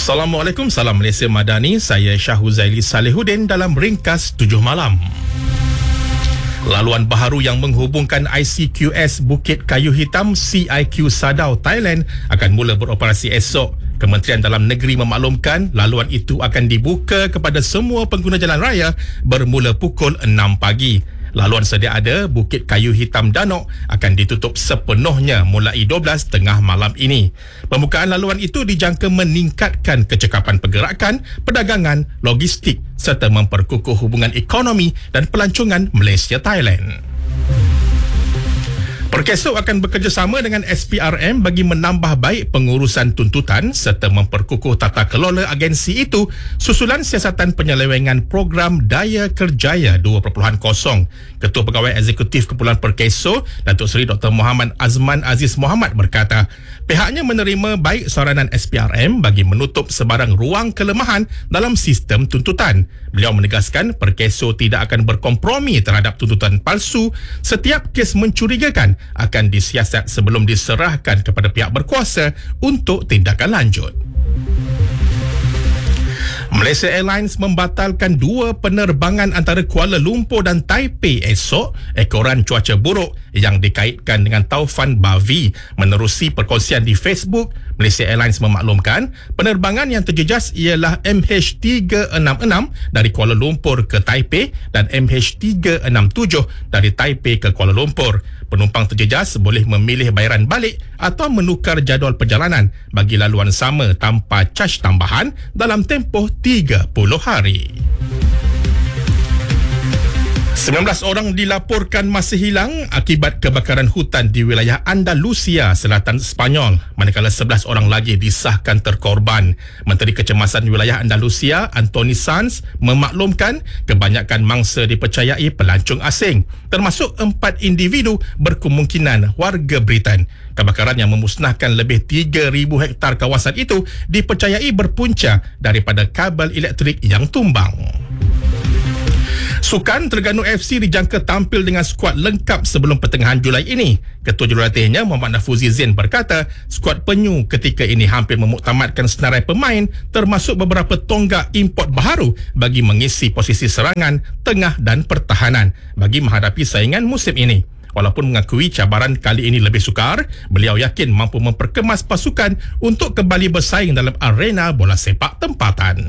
Assalamualaikum, salam Malaysia Madani. Saya Syahuzaili Salihuddin dalam Ringkas 7 Malam. Laluan baharu yang menghubungkan ICQS Bukit Kayu Hitam CIQ Sadao, Thailand akan mula beroperasi esok. Kementerian Dalam Negeri memaklumkan laluan itu akan dibuka kepada semua pengguna jalan raya bermula pukul 6 pagi. Laluan sedia ada Bukit Kayu Hitam Danok akan ditutup sepenuhnya mulai 12 tengah malam ini. Pembukaan laluan itu dijangka meningkatkan kecekapan pergerakan, perdagangan, logistik serta memperkukuh hubungan ekonomi dan pelancongan Malaysia-Thailand. Perkeso akan bekerjasama dengan SPRM bagi menambah baik pengurusan tuntutan serta memperkukuh tata kelola agensi itu susulan siasatan penyelewengan program Daya Kerjaya 2.0. Ketua Pegawai Eksekutif Kumpulan Perkeso, Datuk Seri Dr. Muhammad Azman Aziz Muhammad berkata, pihaknya menerima baik saranan SPRM bagi menutup sebarang ruang kelemahan dalam sistem tuntutan. Beliau menegaskan Perkeso tidak akan berkompromi terhadap tuntutan palsu. Setiap kes mencurigakan akan disiasat sebelum diserahkan kepada pihak berkuasa untuk tindakan lanjut. Malaysia Airlines membatalkan 2 penerbangan antara Kuala Lumpur dan Taipei esok ekoran cuaca buruk yang dikaitkan dengan taufan Bavi. Menerusi perkongsian di Facebook, Malaysia Airlines memaklumkan penerbangan yang terjejas ialah MH366 dari Kuala Lumpur ke Taipei dan MH367 dari Taipei ke Kuala Lumpur. Penumpang terjejas boleh memilih bayaran balik atau menukar jadual perjalanan bagi laluan sama tanpa caj tambahan dalam tempoh 30 hari. 19 orang dilaporkan masih hilang akibat kebakaran hutan di wilayah Andalusia, selatan Sepanyol, manakala 11 orang lagi disahkan terkorban. Menteri Kecemasan Wilayah Andalusia, Antoni Sanz, memaklumkan kebanyakan mangsa dipercayai pelancong asing, termasuk 4 individu berkemungkinan warga Britain. Kebakaran yang memusnahkan lebih 3,000 hektar kawasan itu dipercayai berpunca daripada kabel elektrik yang tumbang. Sukan Terengganu FC dijangka tampil dengan skuad lengkap sebelum pertengahan Julai ini. Ketua Jurulatihnya Muhammad Nafuzi Zain berkata, skuad penyu ketika ini hampir memuktamadkan senarai pemain termasuk beberapa tonggak import baharu bagi mengisi posisi serangan, tengah dan pertahanan bagi menghadapi saingan musim ini. Walaupun mengakui cabaran kali ini lebih sukar, beliau yakin mampu memperkemas pasukan untuk kembali bersaing dalam arena bola sepak tempatan.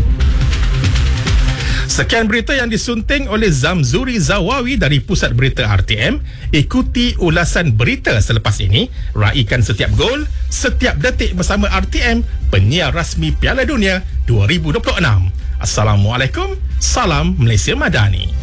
Sekian berita yang disunting oleh Zamzuri Zawawi dari Pusat Berita RTM. Ikuti ulasan berita selepas ini. Raikan setiap gol, setiap detik bersama RTM, penyiar rasmi Piala Dunia 2026. Assalamualaikum, salam Malaysia Madani.